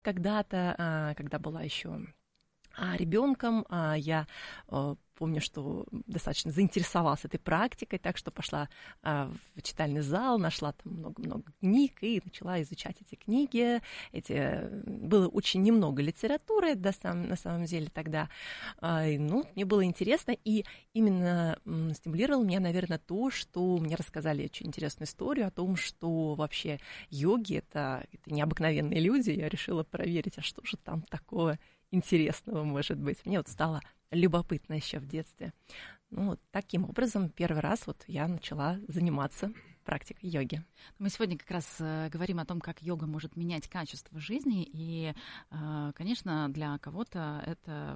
Когда-то, когда была еще ребенком, я помню, что достаточно заинтересовалась этой практикой, так что пошла в читальный зал, нашла там много-много книг и начала изучать эти книги. Было очень немного литературы на самом деле тогда. Мне было интересно, и именно стимулировало меня, наверное, то, что мне рассказали очень интересную историю о том, что вообще йоги — это необыкновенные люди. Я решила проверить, а что же там такого интересного может быть. Мне вот стало любопытно еще в детстве. Таким образом, первый раз я начала заниматься практикой йоги. Мы сегодня как раз говорим о том, как йога может менять качество жизни. И, конечно, для кого-то это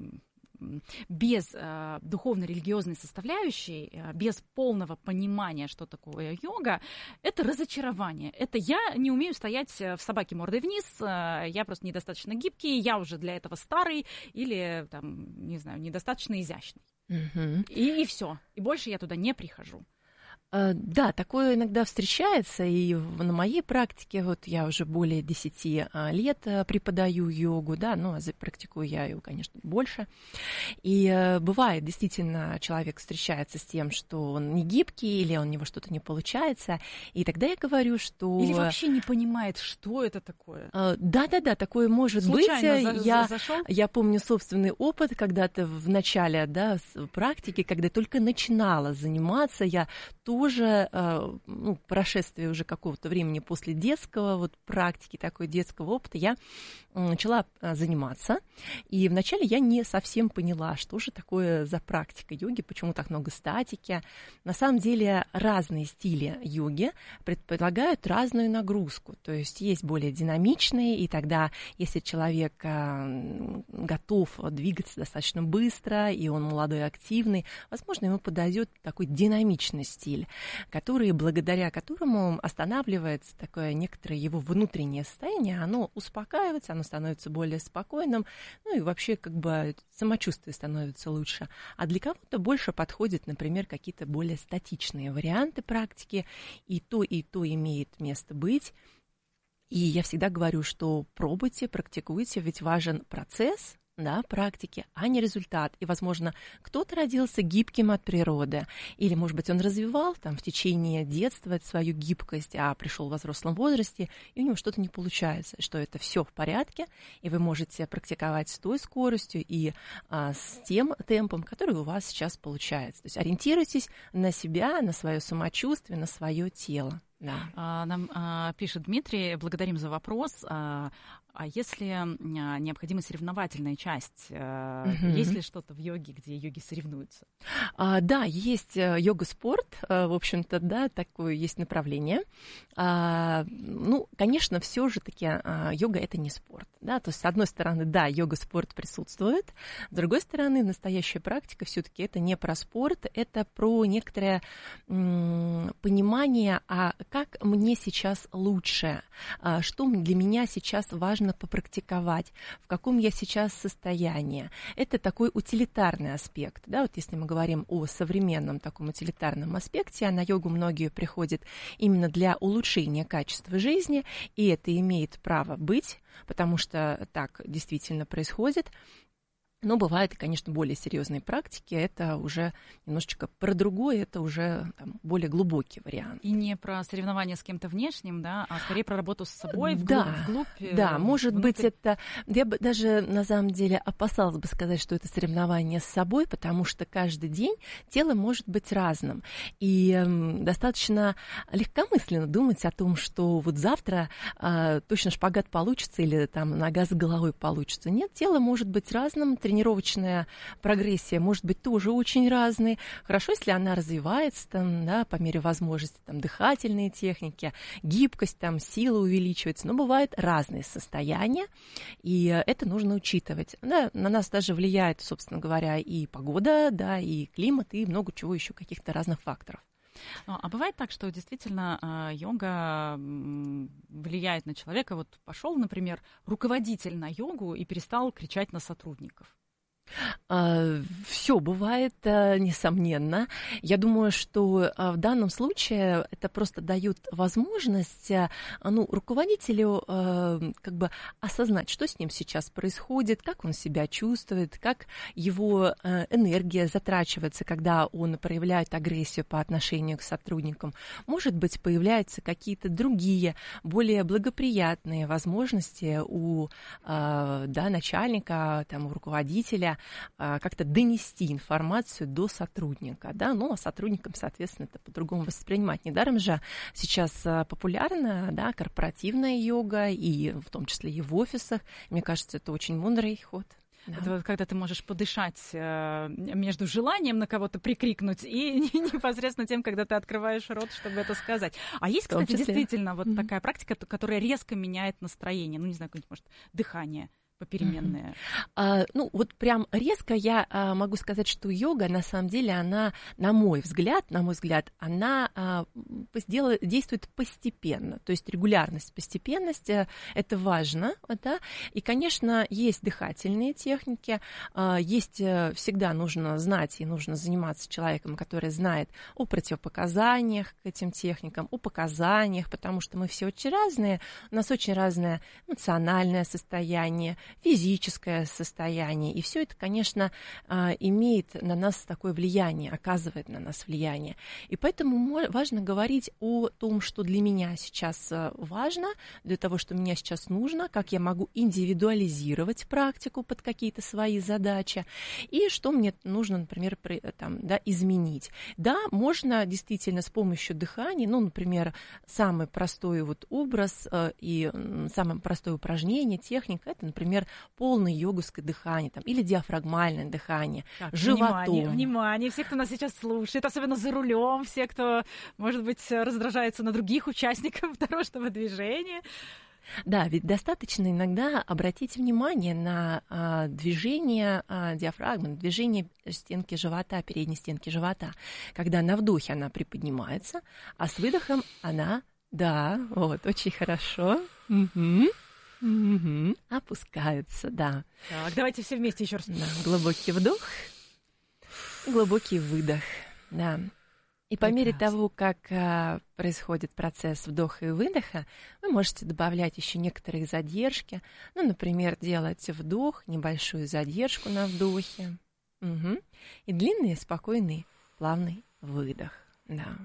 без духовно-религиозной составляющей, без полного понимания, что такое йога, это разочарование. Это я не умею стоять в собаке мордой вниз, я просто недостаточно гибкий, я уже для этого старый или, не знаю, недостаточно изящный. Угу. И все. И больше я туда не прихожу. Да, такое иногда встречается, и на моей практике, я уже более 10 лет преподаю йогу, да, практикую я ее, конечно, больше. И бывает, действительно, человек встречается с тем, что он не гибкий, или у него что-то не получается, и тогда я говорю, что... Или вообще не понимает, что это такое. Да, такое может случайно быть. Зашел? Я помню собственный опыт, когда-то в начале, практики, когда я только начинала заниматься, я тоже, прошествие уже какого-то времени после детского практики, такой детского опыта, я начала заниматься. И вначале я не совсем поняла, что же такое за практика йоги, почему так много статики. На самом деле разные стили йоги предполагают разную нагрузку. То есть есть более динамичные, и тогда, если человек готов двигаться достаточно быстро, и он молодой и активный, возможно, ему подойдет такой динамичный стиль, благодаря которому останавливается такое некоторое его внутреннее состояние, оно успокаивается, оно становится более спокойным, и вообще самочувствие становится лучше. А для кого-то больше подходят, например, какие-то более статичные варианты практики, и то имеет место быть. И я всегда говорю, что пробуйте, практикуйте, ведь важен процесс, практики, а не результат. И, возможно, кто-то родился гибким от природы, или, может быть, он развивал в течение детства свою гибкость, а пришел в взрослом возрасте, и у него что-то не получается, что это все в порядке, и вы можете практиковать с той скоростью и с тем темпом, который у вас сейчас получается. То есть ориентируйтесь на себя, на свое самочувствие, на свое тело. Да. Нам пишет Дмитрий, благодарим за вопрос. А если необходима соревновательная часть, есть ли что-то в йоге, где йоги соревнуются? Да, есть йога-спорт, в общем-то, да, такое есть направление. Конечно, все же таки йога — это не спорт, да, то есть, с одной стороны, да, йога-спорт присутствует, с другой стороны, настоящая практика все-таки это не про спорт, это про некоторое понимание, как мне сейчас лучше, что для меня сейчас важно попрактиковать, в каком я сейчас состоянии. Это такой утилитарный аспект, да, если мы говорим о современном таком утилитарном аспекте, на йогу многие приходят именно для улучшения качества жизни, и это имеет право быть, потому что так действительно происходит. Но бывают, конечно, более серьезные практики, это уже немножечко про другое, это уже более глубокий вариант. И не про соревнования с кем-то внешним, да, а скорее про работу с собой, вглубь. Да, может быть, это... Я бы даже, на самом деле, опасалась бы сказать, что это соревнование с собой, потому что каждый день тело может быть разным. И достаточно легкомысленно думать о том, что завтра точно шпагат получится или нога с головой получится. Нет, тело может быть разным, тренировочная прогрессия может быть тоже очень разной. Хорошо, если она развивается по мере возможности, дыхательные техники, гибкость, сила увеличивается, но бывают разные состояния, и это нужно учитывать. Да, на нас даже влияет, собственно говоря, и погода, да, и климат, и много чего еще, каких-то разных факторов. А бывает так, что действительно йога влияет на человека? Пошел, например, руководитель на йогу и перестал кричать на сотрудников. Все бывает, несомненно. Я думаю, что в данном случае это просто дает возможность руководителю как бы осознать, что с ним сейчас происходит, как он себя чувствует, как его энергия затрачивается, когда он проявляет агрессию по отношению к сотрудникам. Может быть, появляются какие-то другие, более благоприятные возможности у начальника, у руководителя как-то донести информацию до сотрудника, да, ну, а сотрудникам, соответственно, это по-другому воспринимать. Недаром же сейчас популярна, да, корпоративная йога, и в том числе и в офисах. Мне кажется, это очень мудрый ход. Да. Это вот когда ты можешь подышать между желанием на кого-то прикрикнуть и непосредственно тем, когда ты открываешь рот, чтобы это сказать. А есть, кстати, действительно вот такая практика, которая резко меняет настроение, ну, не знаю, какое-нибудь, может, дыхание попеременная? Вот прям резко я могу сказать, что йога, на самом деле, она, на мой взгляд, она действует постепенно. То есть регулярность, постепенность, это важно, да. И, конечно, есть дыхательные техники, есть всегда нужно знать и нужно заниматься человеком, который знает о противопоказаниях к этим техникам, о показаниях, потому что мы все очень разные, у нас очень разное эмоциональное состояние, физическое состояние. И все это, конечно, имеет на нас такое влияние, оказывает на нас влияние. И поэтому важно говорить о том, что для меня сейчас важно, для того, что мне сейчас нужно, как я могу индивидуализировать практику под какие-то свои задачи, и что мне нужно, например, изменить. Да, можно действительно с помощью дыхания, например, самый простой образ и самое простое упражнение, техника, это, например, полное йоговское дыхание или диафрагмальное дыхание, так, животом. Внимание, все, кто нас сейчас слушает, особенно за рулем, все, кто, может быть, раздражается на других участников дорожного движения. Да, ведь достаточно иногда обратить внимание на движение диафрагмы, движение стенки живота, передней стенки живота, когда на вдохе она приподнимается, а с выдохом она, очень хорошо, опускаются, да. Так, давайте все вместе еще раз. Да, глубокий вдох, глубокий выдох, да. И по мере того, как происходит процесс вдоха и выдоха, вы можете добавлять еще некоторые задержки. Например, делать вдох, небольшую задержку на вдохе. И длинный, спокойный, плавный выдох. Да.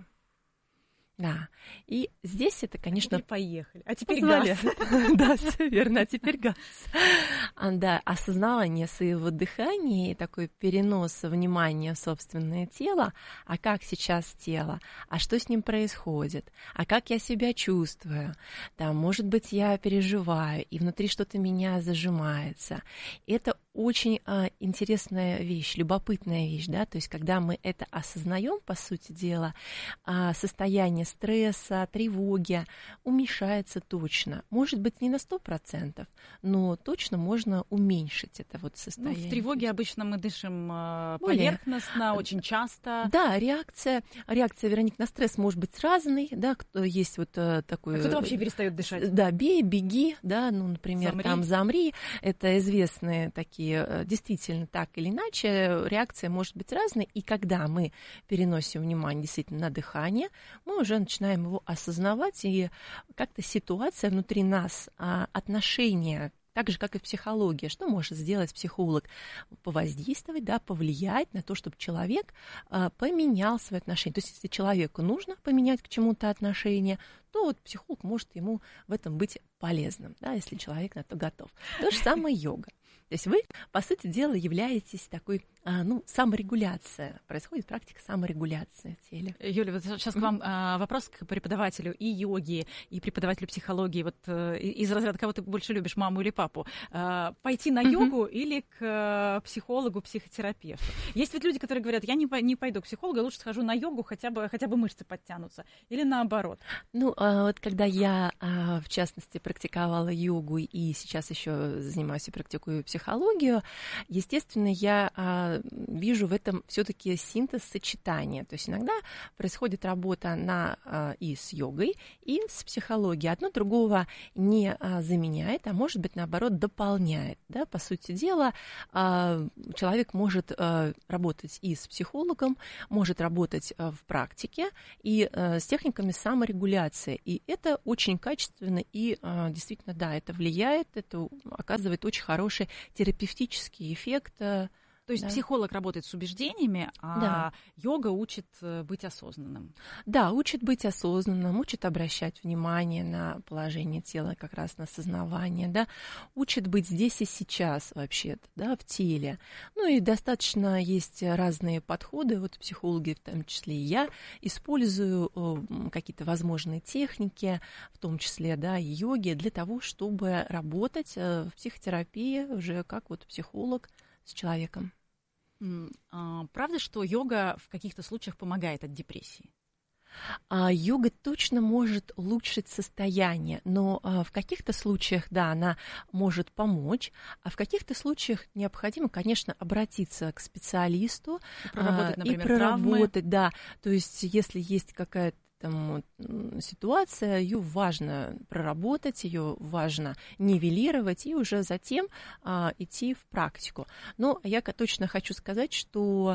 Да, и здесь это, конечно... А теперь поехали. А теперь газ. Да, все верно, а теперь газ. Да, осознавание своего дыхания и такой перенос внимания в собственное тело. А как сейчас тело? А что с ним происходит? А как я себя чувствую? Может быть, я переживаю, и внутри что-то меня зажимается. Это очень интересная вещь, любопытная вещь, да, то есть когда мы это осознаем, по сути дела, состояние стресса, тревоги уменьшается точно. Может быть, не на 100%, но точно можно уменьшить это состояние. В тревоге обычно мы дышим поверхностно, очень часто. Да, реакция, Вероника, на стресс может быть разной, да, есть такой... Кто-то вообще перестает дышать. Да, бей, беги, да, например, замри, это известные такие, действительно, так или иначе, реакция может быть разной, и когда мы переносим внимание действительно на дыхание, мы уже начинаем его осознавать, и как-то ситуация внутри нас, отношения, так же, как и психология. Что может сделать психолог? Повоздействовать, повлиять на то, чтобы человек поменял свои отношения. То есть, если человеку нужно поменять к чему-то отношение, то психолог может ему в этом быть полезным, да, если человек на то готов. То же самое йога. То есть вы, по сути дела, являетесь такой, саморегуляция. Происходит практика саморегуляции в теле. Юля, вот сейчас к вам вопрос к преподавателю и йоги, и преподавателю психологии. Вот из разряда, кого ты больше любишь, маму или папу? Пойти на йогу или к психологу, психотерапевту? Есть ведь люди, которые говорят, я не пойду к психологу, я лучше схожу на йогу, хотя бы мышцы подтянутся. Или наоборот? Вот когда я, в частности, практиковала йогу и сейчас еще занимаюсь и практикую психологию, естественно, я вижу в этом все-таки синтез сочетания. То есть иногда происходит работа и с йогой, и с психологией. Одно другого не заменяет, а может быть, наоборот, дополняет. Да? По сути дела, человек может работать и с психологом, может работать в практике, и с техниками саморегуляции. И это очень качественно, и действительно, да, это влияет, это оказывает очень хороший терапевтический эффект. То есть психолог работает с убеждениями, а йога учит быть осознанным. Да, учит быть осознанным, учит обращать внимание на положение тела, как раз на осознавание, да, учит быть здесь и сейчас вообще-то, да, в теле. Ну и достаточно есть разные подходы, вот психологи, в том числе и я, использую какие-то возможные техники, в том числе, да, и йоги, для того, чтобы работать в психотерапии уже как вот психолог с человеком. Правда, что йога в каких-то случаях помогает от депрессии? Йога точно может улучшить состояние, но в каких-то случаях, да, она может помочь, а в каких-то случаях необходимо, конечно, обратиться к специалисту проработать, например, и проработать, травмы. Да, то есть если есть какая-то там ситуация, ее важно проработать, ее важно нивелировать и уже затем идти в практику. Но я точно хочу сказать, что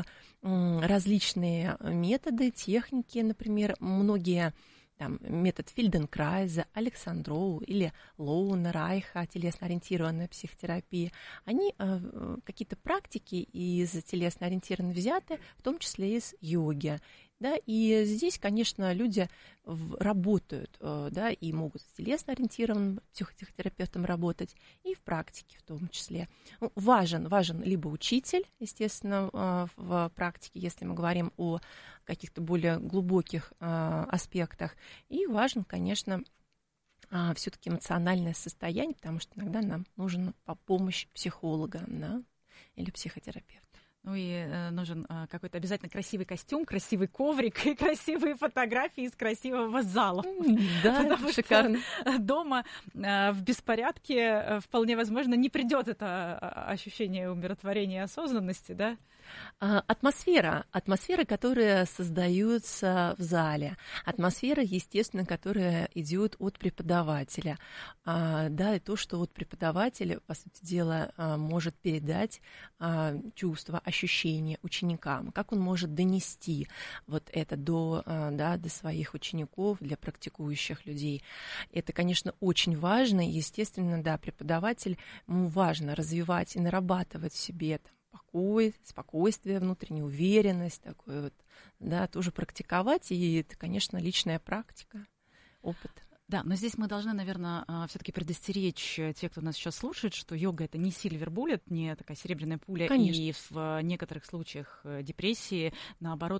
различные методы, техники, например, многие там, метод Фельденкрайза, Александроу или Лоуна, Райха, телесно-ориентированная психотерапия, они какие-то практики из телесно-ориентированной взяты, в том числе из йоги. Да, и здесь, конечно, люди работают, да, и могут с телесно-ориентированным психотерапевтом работать, и в практике в том числе. Важен либо учитель, естественно, в практике, если мы говорим о каких-то более глубоких аспектах, и важен, конечно, все-таки эмоциональное состояние, потому что иногда нам нужна помощь психолога, да, или психотерапевта. Ну и нужен какой-то обязательно красивый костюм, красивый коврик и красивые фотографии из красивого зала. Да, потому шикарно. Что дома в беспорядке вполне возможно не придет это ощущение умиротворения и осознанности, да? Атмосфера, которая создается в зале, атмосфера, естественно, которая идет от преподавателя, да, и то, что от преподавателя, по сути дела, может передать чувства, ощущения ученикам, как он может донести вот это до своих учеников, для практикующих людей. Это, конечно, очень важно, и, естественно, да, преподаватель, ему важно развивать и нарабатывать в себе спокойствие, внутреннюю уверенность, такой вот, да, тоже практиковать, и это, конечно, личная практика, опыт. Да, но здесь мы должны, наверное, все-таки предостеречь тех, кто нас сейчас слушает, что йога — это не silver bullet, не такая серебряная пуля, конечно. И в некоторых случаях депрессии, наоборот,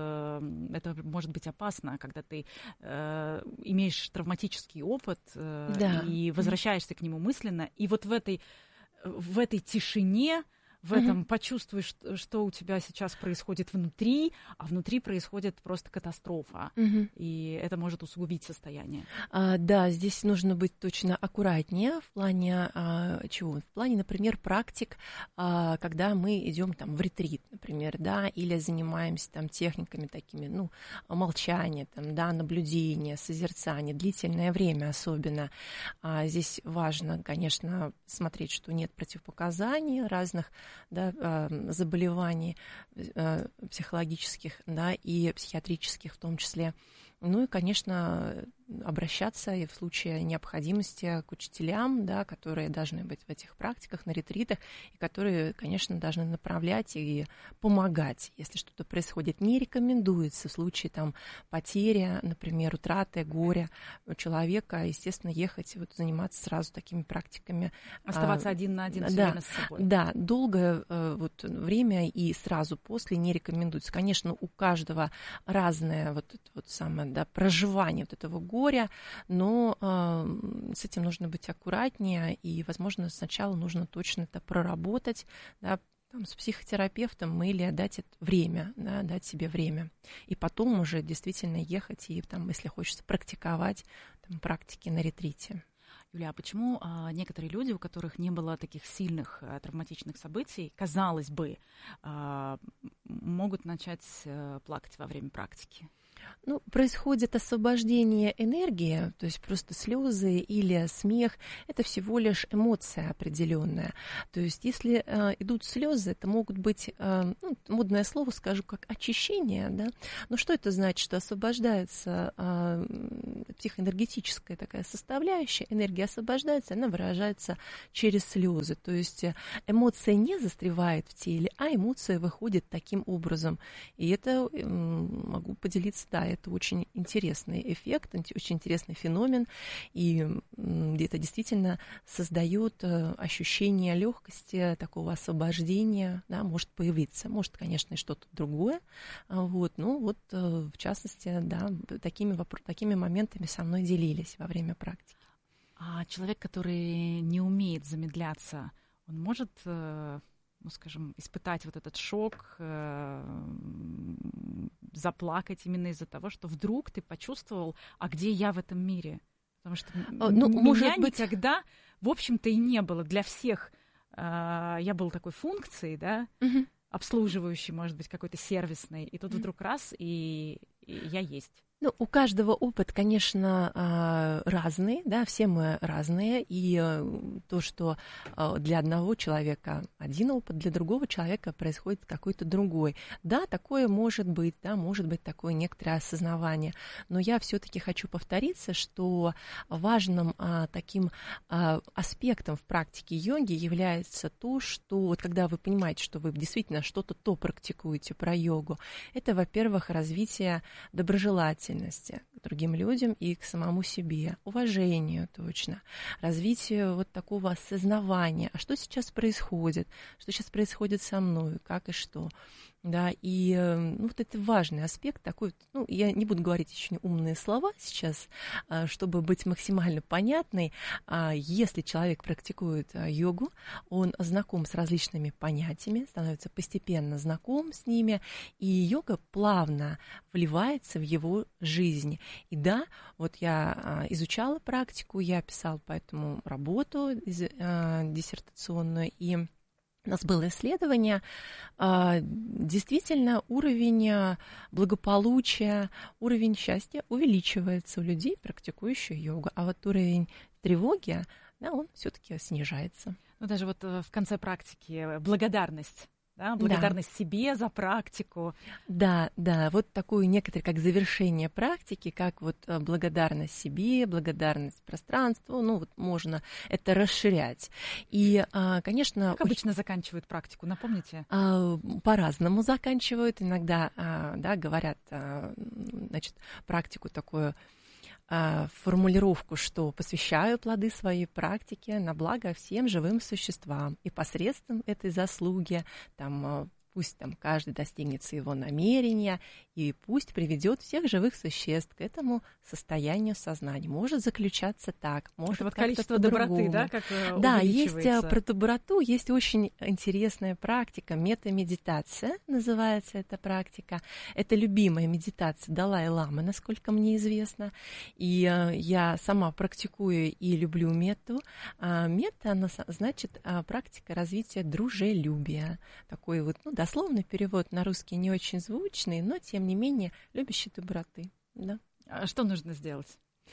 это может быть опасно, когда ты имеешь травматический опыт и возвращаешься к нему мысленно, и вот в этой тишине, в этом почувствуешь, что у тебя сейчас происходит внутри, а внутри происходит просто катастрофа. И это может усугубить состояние. Да, здесь нужно быть точно аккуратнее в плане чего? В плане, например, практик, когда мы идем там в ретрит, например, да, или занимаемся там техниками такими, молчания, там, да, наблюдения, созерцания, длительное время особенно. Здесь важно, конечно, смотреть, что нет противопоказаний разных, да, заболеваний психологических, да, и психиатрических в том числе. Ну и, конечно, обращаться и в случае необходимости к учителям, да, которые должны быть в этих практиках, на ретритах, и которые, конечно, должны направлять и помогать, если что-то происходит. Не рекомендуется в случае там, потери, например, утраты, горя у человека, естественно, ехать, заниматься сразу такими практиками. Оставаться один на один все время с собой. Да, долгое время и сразу после не рекомендуется. Конечно, у каждого разное самое, да, проживание этого горя, но с этим нужно быть аккуратнее, и, возможно, сначала нужно точно это проработать, да, с психотерапевтом или дать время, да, дать себе время. И потом уже действительно ехать и, если хочется, практиковать практики на ретрите. Юля, а почему некоторые люди, у которых не было таких сильных травматичных событий, казалось бы, могут начать плакать во время практики? Ну, происходит освобождение энергии, то есть просто слезы или смех – это всего лишь эмоция определенная. То есть если идут слезы, это могут быть, модное слово скажу, как очищение, да? Но что это значит? Что освобождается психоэнергетическая такая составляющая, энергия освобождается, она выражается через слезы. То есть эмоция не застревает в теле, а эмоция выходит таким образом. И это могу поделиться, да, это очень интересный эффект, очень интересный феномен, и это действительно создает ощущение легкости, такого освобождения, да, может появиться, может, конечно, и что-то другое, в частности, да, такими моментами со мной делились во время практики. А человек, который не умеет замедляться, он может, испытать вот этот шок, заплакать именно из-за того, что вдруг ты почувствовал, а где я в этом мире? Потому что меня никогда, в общем-то, и не было. Для всех я был такой функцией, да, обслуживающей, может быть, какой-то сервисной, и тут вдруг раз, и я есть. Ну, у каждого опыт, конечно, разный, да, все мы разные, и то, что для одного человека один опыт, для другого человека происходит какой-то другой. Да, такое может быть, да, может быть такое некоторое осознавание, но я все-таки хочу повториться, что важным таким аспектом в практике йоги является то, что вот когда вы понимаете, что вы действительно что-то то практикуете про йогу, это, во-первых, развитие доброжелательности к другим людям и к самому себе, уважению точно, развитию вот такого осознавания, а что сейчас происходит со мной, как и что. Да, и вот это важный аспект такой, я не буду говорить очень умные слова сейчас, чтобы быть максимально понятной. Если человек практикует йогу, он знаком с различными понятиями, становится постепенно знаком с ними, и йога плавно вливается в его жизнь. И да, вот я изучала практику, я писала по этому работу диссертационную, и у нас было исследование, действительно уровень благополучия, уровень счастья увеличивается у людей, практикующих йогу, а вот уровень тревоги, да, он все-таки снижается. Ну, даже вот в конце практики благодарность. Да, благодарность себе за практику. Да, вот такое некоторое как завершение практики, как вот благодарность себе, благодарность пространству, можно это расширять. И, конечно... Как обычно заканчивают практику, напомните? По-разному заканчивают, иногда, говорят, практику такую, формулировку, что посвящаю плоды своей практики на благо всем живым существам. И посредством этой заслуги пусть каждый достигнет своего намерения, и пусть приведет всех живых существ к этому состоянию сознания. Может заключаться так, может это вот количество доброты, да, как да, есть про доброту, есть очень интересная практика, метамедитация называется эта практика. Это любимая медитация Далай-ламы, насколько мне известно. И я сама практикую и люблю мету. Мета, она значит практика развития дружелюбия. Такой вот, дословный перевод на русский не очень звучный, но, тем не менее, любящий доброты. Да. А что нужно сделать?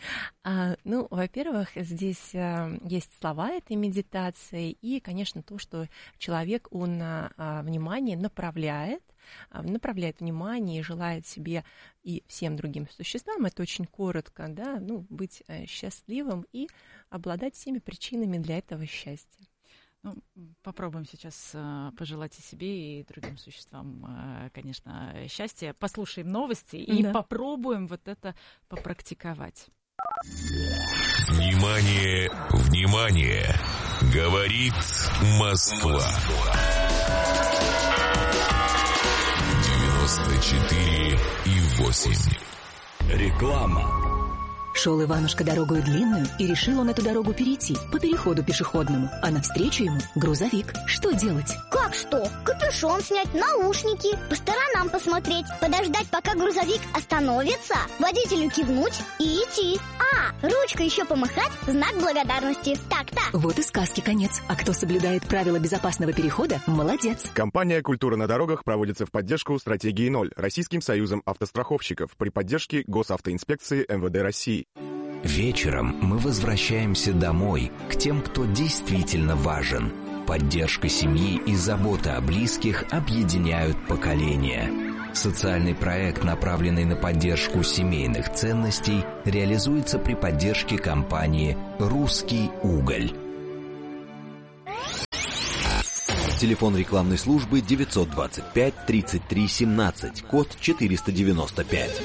Во-первых, здесь есть слова этой медитации, и, конечно, то, что человек, он внимание направляет внимание и желает себе и всем другим существам, это очень коротко, да, быть счастливым и обладать всеми причинами для этого счастья. Попробуем сейчас пожелать и себе, и другим существам, конечно, счастья. Послушаем новости и попробуем вот это попрактиковать. Внимание, внимание! Говорит Москва. 94,8. Реклама. Шел Иванушка дорогою длинную, и решил он эту дорогу перейти по переходу пешеходному, а навстречу ему грузовик. Что делать? Как что? Капюшон снять, наушники, по сторонам посмотреть, подождать, пока грузовик остановится, водителю кивнуть и идти. Ручкой еще помахать, знак благодарности. Так-то. Вот и сказки конец. А кто соблюдает правила безопасного перехода, молодец. Компания «Культура на дорогах» проводится в поддержку стратегии 0 Российским союзом автостраховщиков при поддержке Госавтоинспекции МВД России. Вечером мы возвращаемся домой, к тем, кто действительно важен. Поддержка семьи и забота о близких объединяют поколения. Социальный проект, направленный на поддержку семейных ценностей, реализуется при поддержке компании «Русский уголь». Телефон рекламной службы 925 33 17, код 495.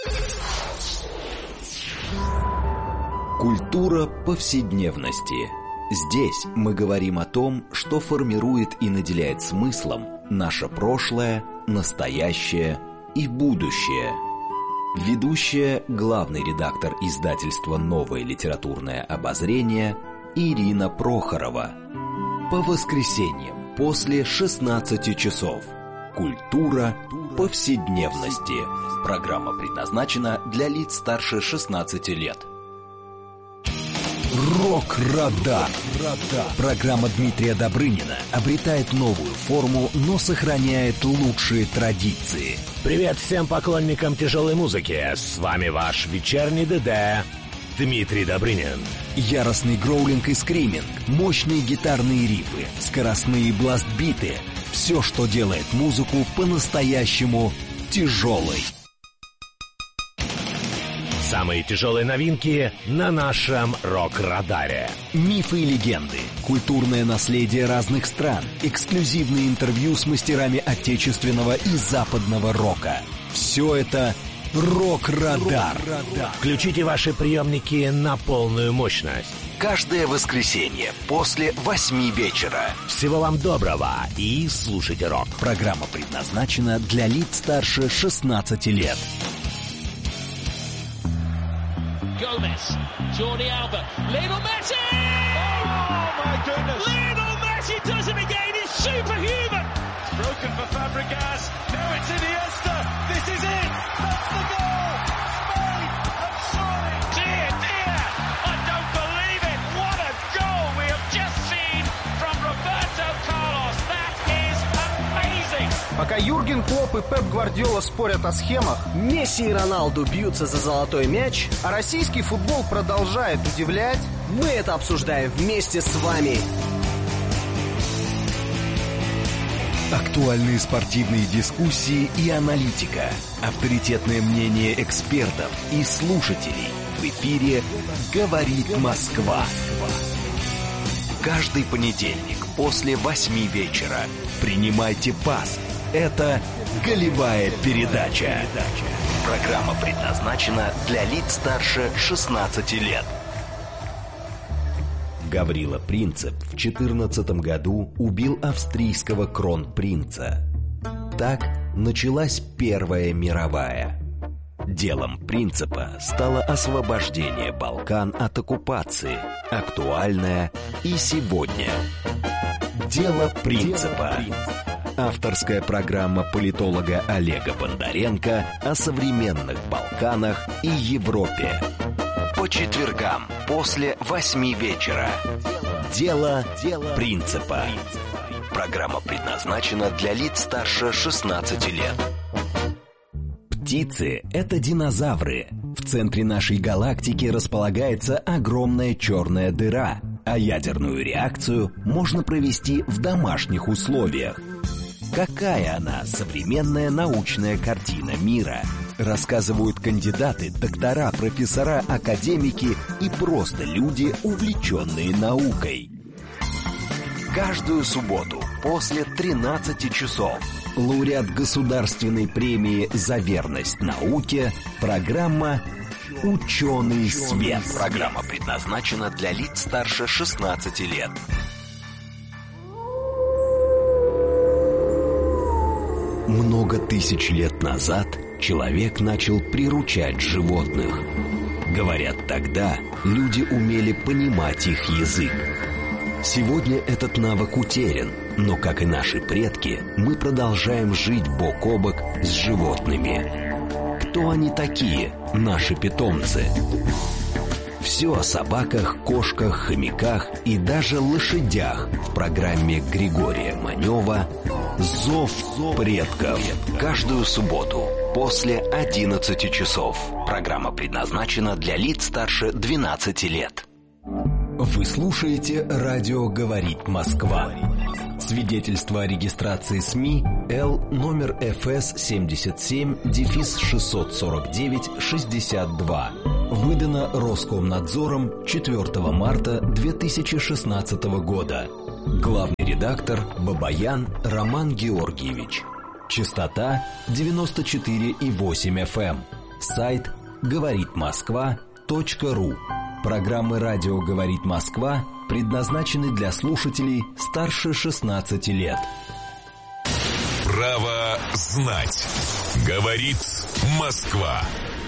Культура повседневности. Здесь мы говорим о том, что формирует и наделяет смыслом наше прошлое, настоящее и будущее. Ведущая, главный редактор издательства «Новое литературное обозрение» Ирина Прохорова. По воскресеньям после 16 часов. Культура повседневности. Программа предназначена для лиц старше 16 лет. Рок-радар. Программа Дмитрия Добрынина обретает новую форму, но сохраняет лучшие традиции. Привет всем поклонникам тяжелой музыки. С вами ваш вечерний ДД Дмитрий Добрынин. Яростный гроулинг и скриминг, мощные гитарные рифы, скоростные бластбиты. Все, что делает музыку по-настоящему тяжелой. Самые тяжелые новинки на нашем рок-радаре. Мифы и легенды, культурное наследие разных стран, эксклюзивные интервью с мастерами отечественного и западного рока. Все это рок-радар. Включите ваши приемники на полную мощность. Каждое воскресенье после 8 вечера. Всего вам доброго и слушайте рок. Программа предназначена для лиц старше 16 лет. Gomez, Jordi Alba, Lionel Messi! Oh my goodness! Lionel Messi does it again, he's superhuman! It's broken for Fabregas, now it's Iniesta, this is it! That's the goal! Spain have soared! Dear, dear! I don't believe it! What a goal we have just seen from Roberto Carlos! That is amazing! Пока Юрген Клопп и Пеп Гвардиола спорят о схемах, Месси и Роналду бьются за золотой мяч, а российский футбол продолжает удивлять, мы это обсуждаем вместе с вами. Актуальные спортивные дискуссии и аналитика, авторитетное мнение экспертов и слушателей. В эфире «Говорит Москва». Каждый понедельник после 8 вечера принимайте пас. Это «Голевая передача». Программа предназначена для лиц старше 16 лет. Гаврила Принцип в 14 году убил австрийского кронпринца. Так началась Первая мировая. Делом Принципа стало освобождение Балкан от оккупации, актуальное и сегодня. Дело Принципа. Авторская программа политолога Олега Бондаренко о современных Балканах и Европе. По четвергам после 8 вечера. Дело Принципа. Программа предназначена для лиц старше 16 лет. Птицы – это динозавры. В центре нашей галактики располагается огромная черная дыра, а ядерную реакцию можно провести в домашних условиях. Какая она, современная научная картина мира? Рассказывают кандидаты, доктора, профессора, академики и просто люди, увлеченные наукой. Каждую субботу после 13 часов лауреат Государственной премии «За верность науке» программа «Ученый свет». Программа предназначена для лиц старше 16 лет. Много тысяч лет назад человек начал приручать животных. Говорят, тогда люди умели понимать их язык. Сегодня этот навык утерян, но, как и наши предки, мы продолжаем жить бок о бок с животными. Кто они такие, наши питомцы? Все о собаках, кошках, хомяках и даже лошадях в программе Григория Манева «Зов предков». Каждую субботу после 11 часов. Программа предназначена для лиц старше 12 лет. Вы слушаете «Радио говорит Москва». Свидетельство о регистрации СМИ Л номер ФС 77-649-62. Выдано Роскомнадзором 4 марта 2016 года. Главный редактор Бабаян Роман Георгиевич. Частота 94,8 FM. Сайт говоритмосква.ру. Программы «Радио говорит Москва» предназначены для слушателей старше 16 лет. Право знать. Говорит Москва.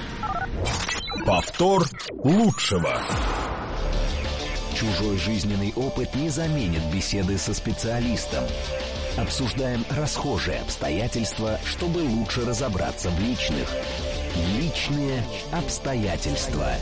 Повтор лучшего. Чужой жизненный опыт не заменит беседы со специалистом. Обсуждаем расхожие обстоятельства, чтобы лучше разобраться в личных. Личные обстоятельства.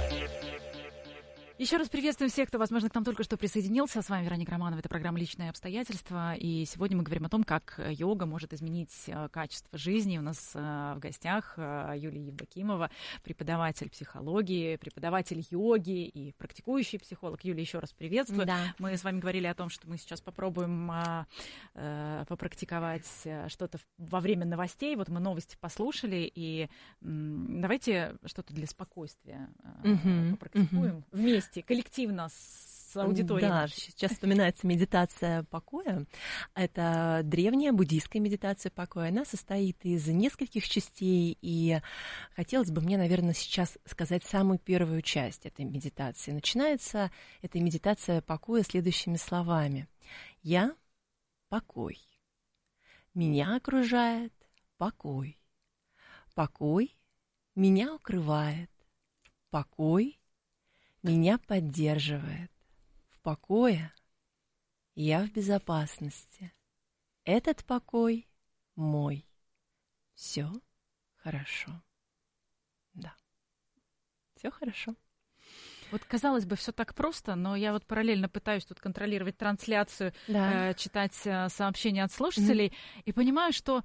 Еще раз приветствуем всех, кто, возможно, к нам только что присоединился. С вами Вероника Романова. Это программа «Личные обстоятельства». И сегодня мы говорим о том, как йога может изменить качество жизни. У нас в гостях Юлия Евдокимова, преподаватель психологии, преподаватель йоги и практикующий психолог. Юлия, еще раз приветствую. Да. Мы с вами говорили о том, что мы сейчас попробуем попрактиковать что-то во время новостей. Вот мы новости послушали, и давайте что-то для спокойствия попрактикуем вместе. Коллективно с аудиторией. Да, сейчас вспоминается медитация покоя. Это древняя буддийская медитация покоя. Она состоит из нескольких частей, и хотелось бы мне, наверное, сейчас сказать самую первую часть этой медитации. Начинается эта медитация покоя следующими словами. Я — покой. Меня окружает покой. Покой меня укрывает. Покой меня поддерживает. В покое я в безопасности. Этот покой мой. Все хорошо. Да. Все хорошо. Вот, казалось бы, все так просто, но я вот параллельно пытаюсь тут контролировать трансляцию, читать сообщения от слушателей, и понимаю, что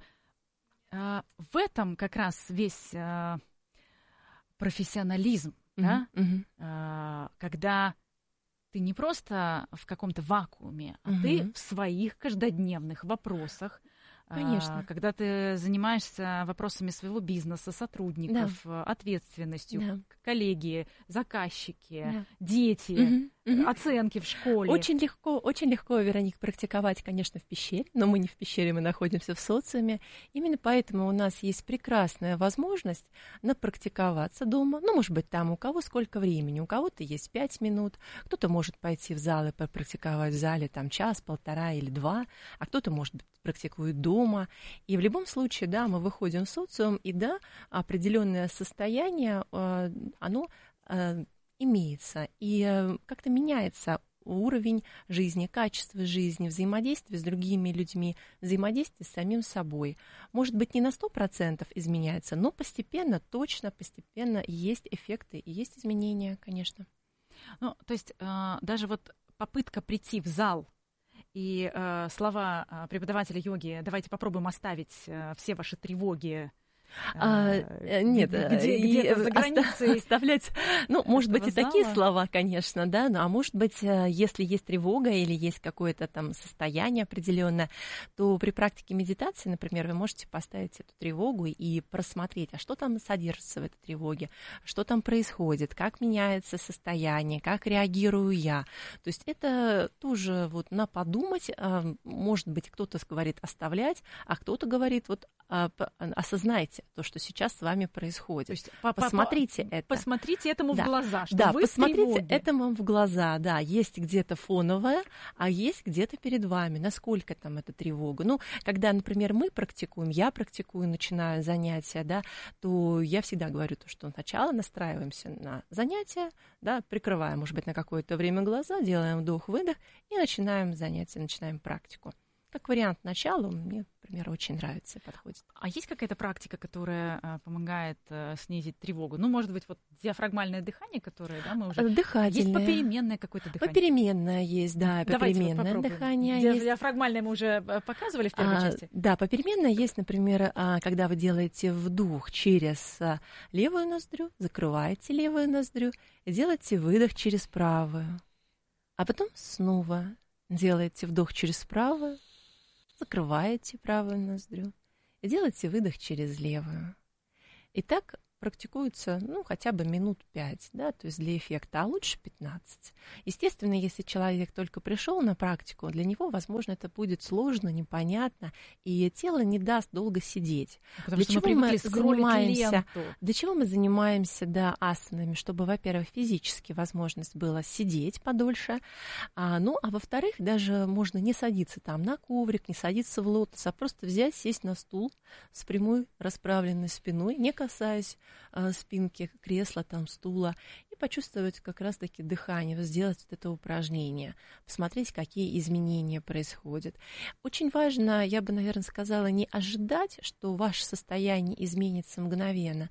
в этом как раз весь профессионализм. Да? Когда ты не просто в каком-то вакууме, а ты в своих каждодневных вопросах. Конечно. Когда ты занимаешься вопросами своего бизнеса, сотрудников, ответственностью, коллеги, заказчики, дети, оценки в школе. Очень легко, Вероника, практиковать, конечно, в пещере, но мы не в пещере, мы находимся в социуме. Именно поэтому у нас есть прекрасная возможность напрактиковаться дома. Ну, может быть, там у кого сколько времени. У кого-то есть 5 минут, кто-то может пойти в зал и попрактиковать в зале там час, полтора или 2, а кто-то, может быть, практикует дома. И в любом случае, да, мы выходим в социум, и да, определенное состояние, оно имеется, и как-то меняется уровень жизни, качество жизни, взаимодействие с другими людьми, взаимодействие с самим собой. Может быть, не на 100% изменяется, но постепенно, точно, постепенно есть эффекты и есть изменения, конечно. Ну, то есть даже вот попытка прийти в зал и слова преподавателя йоги «давайте попробуем оставить все ваши тревоги». Нет, где-то за границей оставлять, ну, может быть, и зала. такие слова, конечно, да, а может быть, если есть тревога или есть какое-то там состояние определенное, то при практике медитации, например, вы можете поставить эту тревогу и просмотреть, а что там содержится в этой тревоге, что там происходит, как меняется состояние, как реагирую я. То есть это тоже вот на подумать, может быть, кто-то говорит оставлять, а кто-то говорит вот осознайте, то, что сейчас с вами происходит. То есть посмотрите это. Посмотрите этому в глаза, что да, вы посмотрите в тревоге. этому в глаза, да, есть где-то фоновое, а есть где-то перед вами, насколько там эта тревога. Ну, когда, например, мы практикуем, я практикую, начинаю занятия, да, то я всегда говорю то, что сначала настраиваемся на занятия, да, прикрываем, может быть, на какое-то время глаза, делаем вдох-выдох и начинаем занятия, начинаем практику. Как вариант начала мне, например, очень нравится и подходит. А есть какая-то практика, которая помогает снизить тревогу? Ну, может быть, вот диафрагмальное дыхание, которое, да, мы уже... Дыхательное. Есть попеременное какое-то дыхание? Попеременное есть, да, попеременное вот дыхание есть. Диафрагмальное мы уже показывали в первой части? Да, попеременное есть, например, когда вы делаете вдох через левую ноздрю, закрываете левую ноздрю и делаете выдох через правую. А потом снова делаете вдох через правую, закрываете правую ноздрю и делаете выдох через левую. И так практикуется, ну, хотя бы минут 5, да, то есть для эффекта, а лучше 15. Естественно, если человек только пришел на практику, для него, возможно, это будет сложно, непонятно, и тело не даст долго сидеть. Потому что мы занимаемся? Для чего мы занимаемся, да, асанами? Чтобы, во-первых, физически возможность была сидеть подольше, а во-вторых, даже можно не садиться там на коврик, не садиться в лотос, а просто взять, сесть на стул с прямой расправленной спиной, не касаясь спинки кресла, там, стула, и почувствовать как раз-таки дыхание, сделать это упражнение, посмотреть, какие изменения происходят. Очень важно, я бы, наверное, сказала, не ожидать, что ваше состояние изменится мгновенно,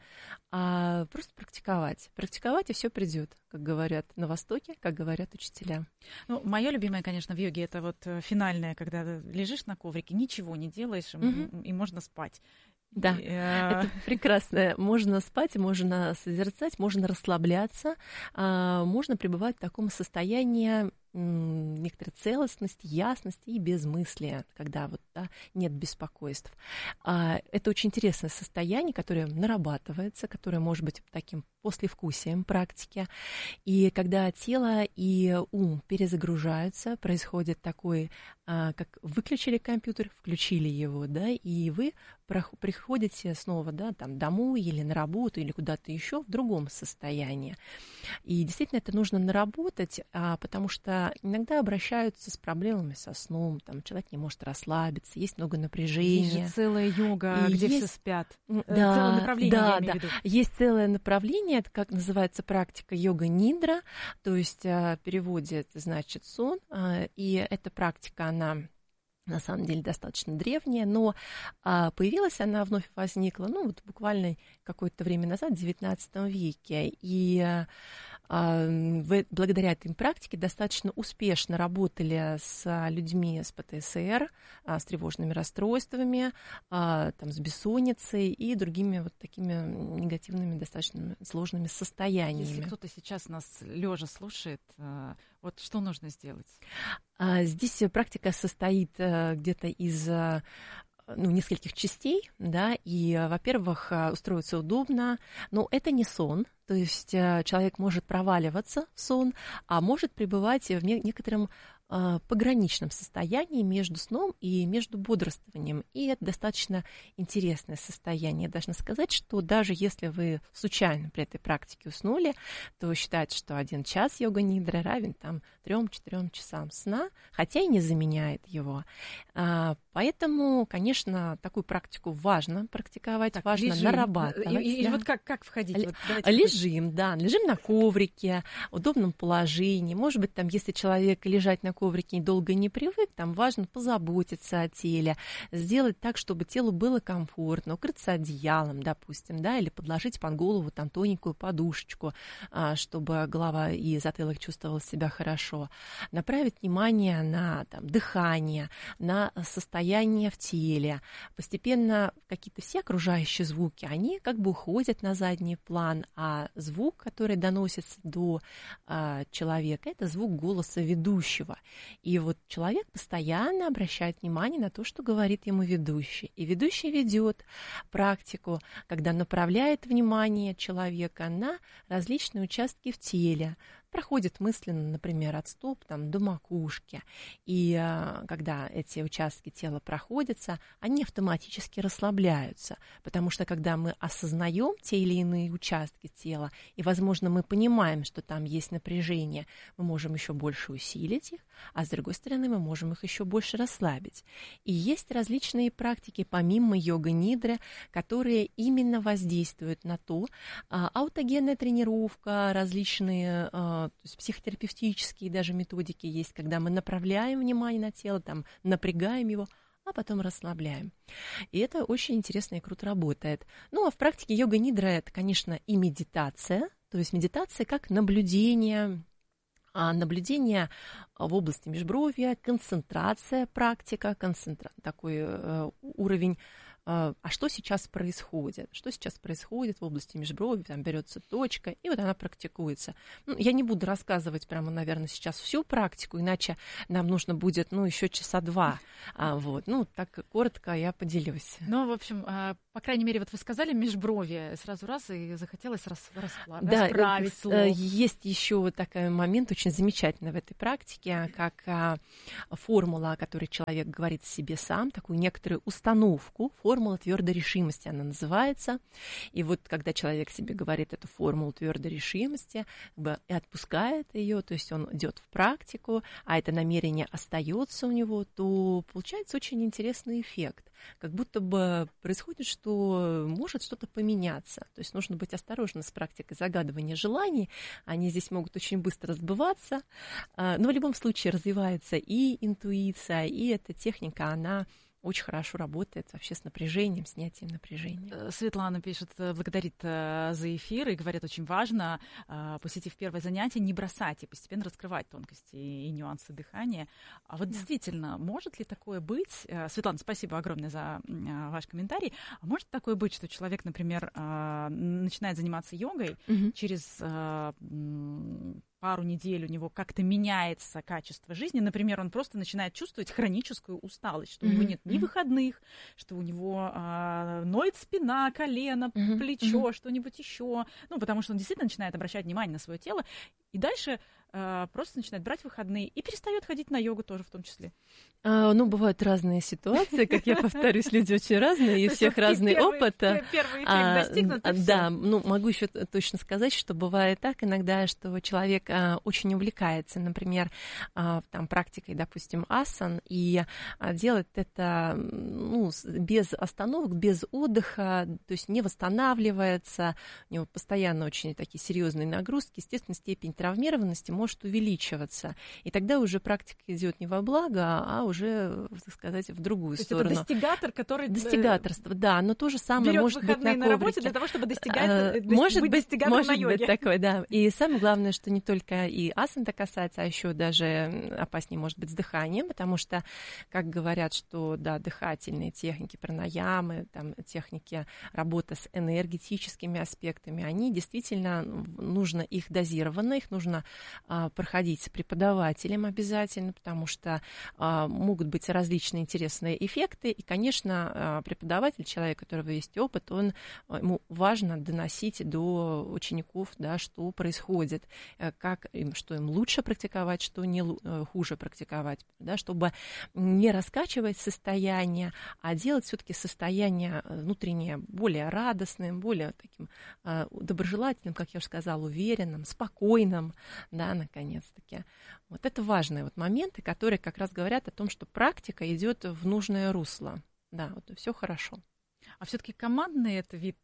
а просто практиковать. Практиковать, и все придет, как говорят на Востоке, как говорят учителя. Ну, мое любимое, конечно, в йоге, это вот финальное, когда лежишь на коврике, ничего не делаешь, и можно спать. Да, это прекрасно. Можно спать, можно созерцать, можно расслабляться, можно пребывать в таком состоянии некоторой целостности, ясности и безмыслия, когда вот, да, нет беспокойств. Это очень интересное состояние, которое нарабатывается, которое может быть таким послевкусием практики. И когда тело и ум перезагружаются, происходит такой, как выключили компьютер, включили его, да, и вы приходите снова, да, там, домой или на работу, или куда-то еще в другом состоянии. И действительно это нужно наработать, потому что иногда обращаются с проблемами со сном, там, человек не может расслабиться, есть много напряжения. Есть же целая йога, где все спят. Да, целое направление, я имею в виду. Есть целое направление, это как называется практика йога-нидра, то есть в переводе это значит сон, и эта практика, она на самом деле достаточно древняя, но появилась она, вновь возникла, вот буквально какое-то время назад, в XIX веке, и благодаря этой практике достаточно успешно работали с людьми с ПТСР, с тревожными расстройствами, там, с бессонницей и другими вот такими негативными, достаточно сложными состояниями. Если кто-то сейчас нас лежа слушает, вот что нужно сделать? Здесь практика состоит где-то из нескольких частей, да, и, во-первых, устроиться удобно, но это не сон, то есть человек может проваливаться в сон, а может пребывать в некотором пограничном состоянии между сном и между бодрствованием. И это достаточно интересное состояние. Я должна сказать, что даже если вы случайно при этой практике уснули, то считается, что 1 час йога-нидра равен 3-4 часам сна, хотя и не заменяет его. Поэтому, конечно, такую практику важно практиковать, так, важно лежим, нарабатывать. И вот как входить? Лежим на коврике, в удобном положении. Может быть, там, если человек лежать на коврике долго не привык, там важно позаботиться о теле, сделать так, чтобы телу было комфортно, укрыться одеялом, допустим, да, или подложить под голову там тоненькую подушечку, чтобы голова и затылок чувствовал себя хорошо. Направить внимание на там, дыхание, на состояние в теле. Постепенно какие-то все окружающие звуки, они как бы уходят на задний план, а звук, который доносится до человека, это звук голоса ведущего. И вот человек постоянно обращает внимание на то, что говорит ему ведущий. И ведущий ведет практику, когда направляет внимание человека на различные участки в теле. проходит мысленно, например, от стоп там, до макушки. И когда эти участки тела проходятся, они автоматически расслабляются. Потому что когда мы осознаем те или иные участки тела, и, возможно, мы понимаем, что там есть напряжение, мы можем еще больше усилить их, а с другой стороны, мы можем их еще больше расслабить. И есть различные практики, помимо йога-нидры, которые именно воздействуют на то, аутогенная тренировка, различные то есть психотерапевтические даже методики есть, когда мы направляем внимание на тело, там, напрягаем его, а потом расслабляем. И это очень интересно и круто работает. Ну, а в практике йога-нидра это, конечно, и медитация, то есть медитация как наблюдение в области межбровья, концентрация, практика, такой уровень. А что сейчас происходит? Что сейчас происходит в области межброви? Там берется точка, и вот она практикуется. Ну, я не буду рассказывать прямо, наверное, сейчас всю практику, иначе нам нужно будет, еще часа 2. Так коротко я поделюсь. Ну, в общем, по крайней мере, вот вы сказали межброви, сразу раз и захотелось расправить слово. Есть еще такой момент очень замечательный в этой практике, как формула, о которой человек говорит себе сам, такую некоторую установку, формула твердой решимости она называется. И вот когда человек себе говорит эту формулу твердой решимости и отпускает ее, то есть он идет в практику, а это намерение остается у него, то получается очень интересный эффект. Как будто бы происходит, что может что-то поменяться. То есть нужно быть осторожным с практикой загадывания желаний. Они здесь могут очень быстро сбываться. Но в любом случае развивается и интуиция, и эта техника, она очень хорошо работает вообще с напряжением, снятием напряжения. Светлана пишет, благодарит за эфир и говорит, очень важно, посетив первое занятие, не бросать и постепенно раскрывать тонкости и нюансы дыхания. А вот действительно, может ли такое быть? Светлана, спасибо огромное за ваш комментарий. А может такое быть, что человек, например, начинает заниматься йогой, через пару недель у него как-то меняется качество жизни. Например, он просто начинает чувствовать хроническую усталость, что у него нет ни выходных, что у него ноет спина, колено, плечо, что-нибудь еще. Потому что он действительно начинает обращать внимание на свое тело. И дальше просто начинает брать выходные и перестает ходить на йогу тоже в том числе. Бывают разные ситуации, как я повторюсь, люди очень разные, и у всех разный опыт. Первый эффект достигнут. Да, могу еще точно сказать, что бывает так иногда, что человек очень увлекается, например, практикой, допустим, асан, и делает это без остановок, без отдыха, то есть не восстанавливается, у него постоянно очень такие серьезные нагрузки, естественно, степень травмированности может увеличиваться. И тогда уже практика идет не во благо, а уже, так сказать, в другую сторону. Это достигатор, который... Достигаторство, да, но то же самое может быть на коврике. на работе для того, чтобы быть достигатором на йоге. Может быть такое, да. И самое главное, что не только и асан это касается, а еще даже опаснее может быть с дыханием, потому что, как говорят, что, да, дыхательные техники, пранаямы, техники работы с энергетическими аспектами, они действительно, нужно их дозированно, их нужно проходить с преподавателем обязательно, потому что могут быть различные интересные эффекты. И, конечно, преподаватель, человек, у которого есть опыт, ему важно доносить до учеников, да, что происходит, что им лучше практиковать, что не хуже практиковать, да, чтобы не раскачивать состояние, а делать все-таки состояние внутреннее более радостным, более таким доброжелательным, как я уже сказала, уверенным, спокойным, да, наконец-таки. Вот это важные моменты, которые как раз говорят о том, что практика идет в нужное русло. Да, все хорошо. А все-таки командный это вид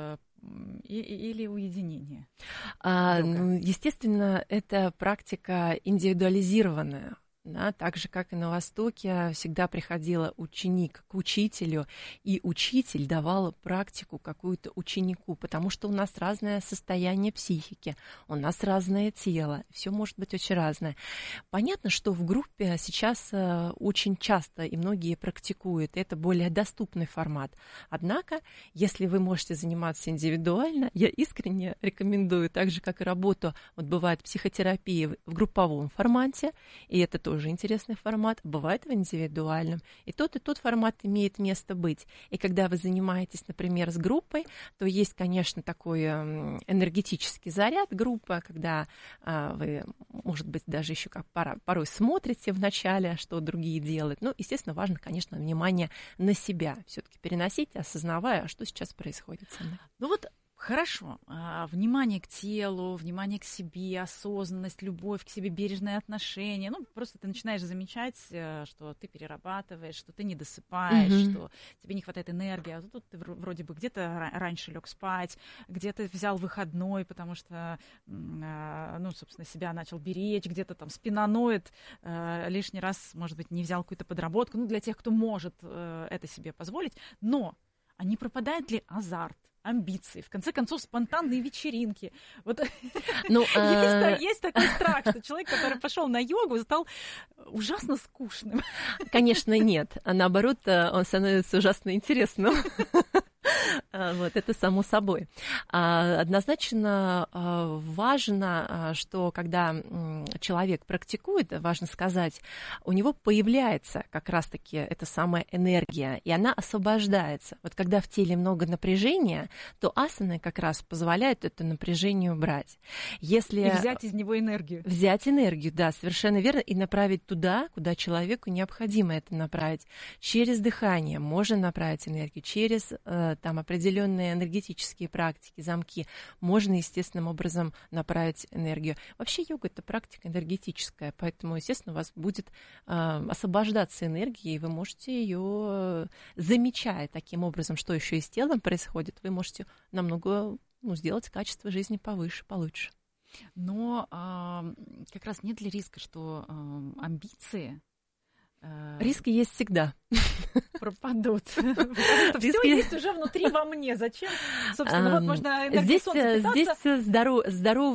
или уединение? Естественно, это практика индивидуализированная. Да, так же, как и на Востоке, всегда приходил ученик к учителю, и учитель давал практику какую-то ученику, потому что у нас разное состояние психики, у нас разное тело, все может быть очень разное. Понятно, что в группе сейчас очень часто и многие практикуют, это более доступный формат. Однако, если вы можете заниматься индивидуально, я искренне рекомендую, так же, как и работу, бывает психотерапия в групповом формате, и это тоже интересный формат, бывает в индивидуальном. И тот формат имеет место быть. И когда вы занимаетесь, например, с группой, то есть, конечно, такой энергетический заряд группы, когда вы, может быть, даже еще как порой смотрите вначале, что другие делают. Ну, естественно, важно, конечно, внимание на себя все-таки переносить, осознавая, что сейчас происходит со мной. Ну вот хорошо. Внимание к телу, внимание к себе, осознанность, любовь к себе, бережное отношение. Ну, просто ты начинаешь замечать, что ты перерабатываешь, что ты не досыпаешь, что тебе не хватает энергии. А тут ты вроде бы где-то раньше лег спать, где-то взял выходной, потому что, ну, собственно, себя начал беречь, где-то там спина ноет, лишний раз, может быть, не взял какую-то подработку. Ну, для тех, кто может это себе позволить. Но а не пропадает ли азарт, амбиции, в конце концов, спонтанные вечеринки? Вот есть такой страх, что человек, который пошел на йогу, стал ужасно скучным. Конечно, нет. А наоборот, он становится ужасно интересным. Вот, это само собой. Однозначно важно, что когда человек практикует, важно сказать, у него появляется как раз-таки эта самая энергия, и она освобождается. Вот когда в теле много напряжения, то асаны как раз позволяют это напряжение убрать. Если и взять из него энергию. Взять энергию, да, совершенно верно, и направить туда, куда человеку необходимо это направить. Через дыхание можно направить энергию, через там определенные энергетические практики, замки, можно естественным образом направить энергию. Вообще йога — это практика энергетическая, поэтому, естественно, у вас будет освобождаться энергия, и вы можете ее, замечая таким образом, что еще и с телом происходит, вы можете намного сделать качество жизни повыше, получше. Но как раз нет ли риска, что амбиции... Риски есть всегда. Пропадут. Потому что все есть уже внутри во мне. Зачем? Собственно, вот можно энергосолнце питаться. Здесь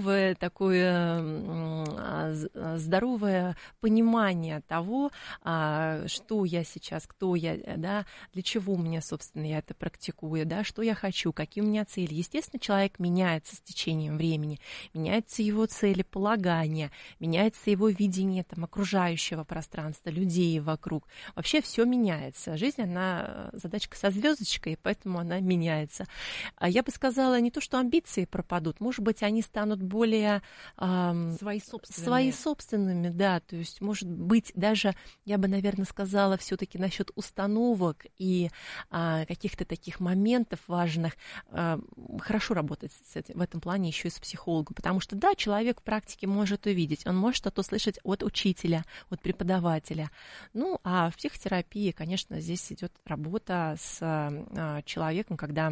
здоровое понимание того, что я сейчас, кто я, да, для чего мне, собственно, я это практикую, да, что я хочу, какие у меня цели. Естественно, человек меняется с течением времени, меняются его целеполагания, меняется его видение там, окружающего пространства, людей вокруг. Вообще все меняется. Жизнь, она задачка со звездочкой, поэтому она меняется. Я бы сказала, не то, что амбиции пропадут, может быть, они станут более свои собственными, да, то есть, может быть, даже, я бы, наверное, сказала все-таки насчет установок и каких-то таких моментов важных, хорошо работать в этом плане еще и с психологом, потому что, да, человек в практике может увидеть, он может что-то слышать от учителя, от преподавателя. Ну, а в психотерапии, конечно, здесь идет работа с человеком, когда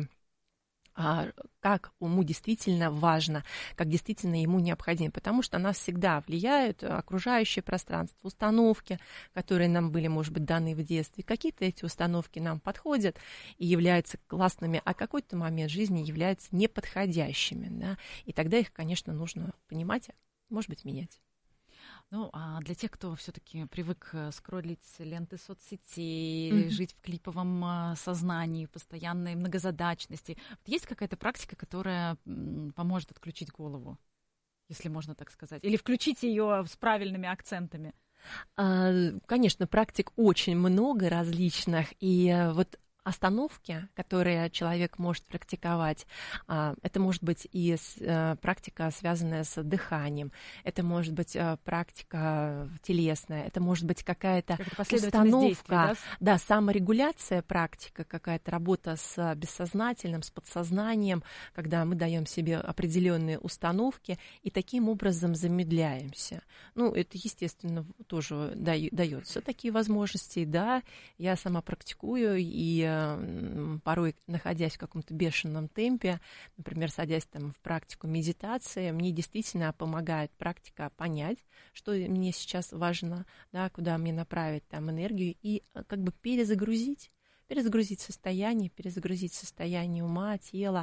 как ему действительно важно, как действительно ему необходимо, потому что на нас всегда влияют окружающее пространство, установки, которые нам были, может быть, даны в детстве. Какие-то эти установки нам подходят и являются классными, а какой-то момент жизни являются неподходящими, да? И тогда их, конечно, нужно понимать, может быть, менять. Ну, а для тех, кто все-таки привык скроллить ленты соцсетей, жить в клиповом сознании, постоянной многозадачности, есть какая-то практика, которая поможет отключить голову, если можно так сказать, или включить ее с правильными акцентами? Конечно, практик очень много различных, и вот остановки, которые человек может практиковать, это может быть и практика, связанная с дыханием, это может быть практика телесная, это может быть какая-то установка, да, саморегуляция, практика, какая-то работа с бессознательным, с подсознанием, когда мы даем себе определенные установки и таким образом замедляемся. Ну, это, естественно, тоже дается такие возможности, да, я сама практикую, и порой, находясь в каком-то бешеном темпе, например, садясь там в практику медитации, мне действительно помогает практика понять, что мне сейчас важно, да, куда мне направить там энергию, и как бы перезагрузить состояние ума, тела,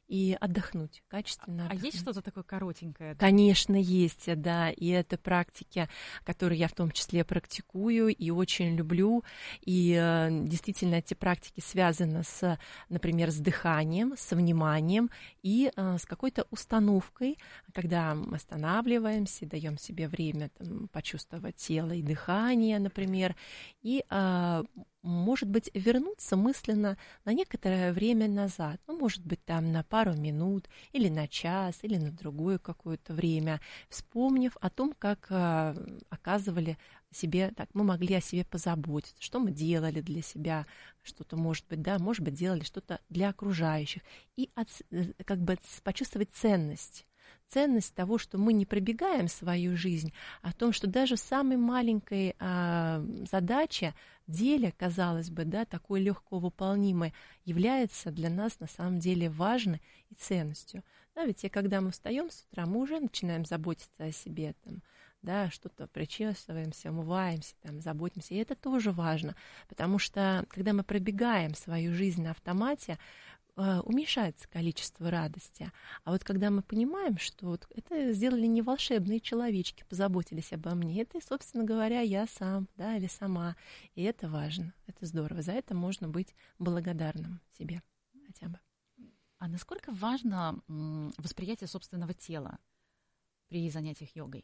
и отдохнуть, качественно отдохнуть. А есть что-то такое коротенькое? Конечно, есть, да, и это практики, которые я в том числе практикую и очень люблю, и действительно эти практики связаны с, например, с дыханием, со вниманием и с какой-то установкой, когда мы останавливаемся, даем себе время там, почувствовать тело и дыхание, например, и может быть, вернуться мысленно на некоторое время назад. Ну, может быть, там на пару минут, или на час, или на другое какое-то время, вспомнив о том, как оказывали себе, так, мы могли о себе позаботиться, что мы делали для себя, что-то, может быть, да, может быть, делали что-то для окружающих, и как бы почувствовать ценность того, что мы не пробегаем свою жизнь, а о том, что даже в самой маленькой задаче, деле, казалось бы, да, такой легко выполнимой, является для нас на самом деле важной и ценностью. Да, ведь когда мы встаем с утра, мы уже начинаем заботиться о себе, там, да, что-то причесываемся, умываемся, там, заботимся, и это тоже важно, потому что когда мы пробегаем свою жизнь на автомате, уменьшается количество радости. А вот когда мы понимаем, что вот это сделали не волшебные человечки, позаботились обо мне, это, собственно говоря, я сам, да, или сама. И это важно, это здорово. За это можно быть благодарным себе хотя бы. А насколько важно восприятие собственного тела при занятиях йогой?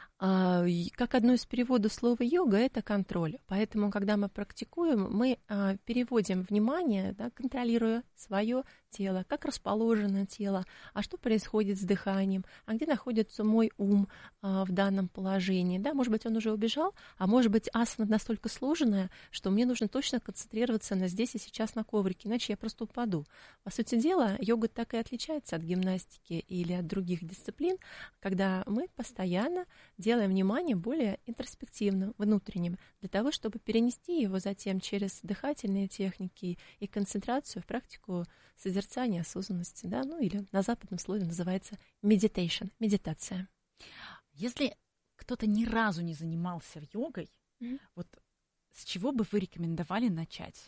Как одно из переводов слова йога, это контроль. Поэтому, когда мы практикуем, мы переводим внимание, да, контролируя свое тело, как расположено тело, а что происходит с дыханием, а где находится мой ум в данном положении. Да, может быть, он уже убежал, а может быть, асана настолько сложная, что мне нужно точно концентрироваться на здесь и сейчас на коврике, иначе я просто упаду. По сути дела, йога так и отличается от гимнастики или от других дисциплин, когда мы постоянно делаем внимание более интроспективным, внутренним, для того, чтобы перенести его затем через дыхательные техники и концентрацию в практику созерцания, осознанности, да, ну или на западном слове называется meditation, медитация. Если кто-то ни разу не занимался йогой, вот с чего бы вы рекомендовали начать?